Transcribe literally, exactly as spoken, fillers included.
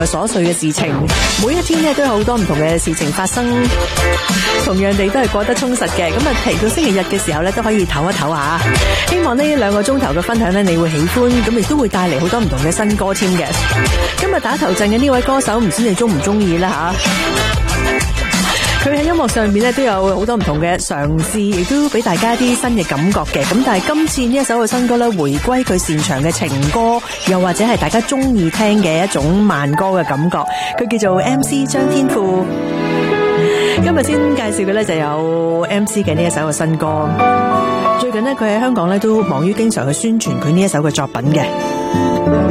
瑣碎嘅事情，每一天咧都有好多唔同嘅事情發生，同樣地都係過得充實嘅。咁啊，提到星期日嘅時候咧，都可以唞一唞下。希望呢兩個鐘頭嘅分享咧，你會喜歡，咁亦都會帶嚟好多唔同嘅新歌添嘅。今日打頭陣嘅呢位歌手，唔知你中唔中意啦吓？佢喺音樂上面咧都有好多唔同嘅嘗試，亦都俾大家一啲新嘅感覺嘅。咁但係今次呢一首嘅新歌咧，回歸佢擅長嘅情歌，又或者係大家中意聽嘅一種慢歌嘅感覺。佢叫做 M C 張天賦。今日先介紹嘅咧就有 M C 嘅呢一首嘅新歌。最近咧佢喺香港咧都忙於經常去宣傳佢呢一首嘅作品嘅。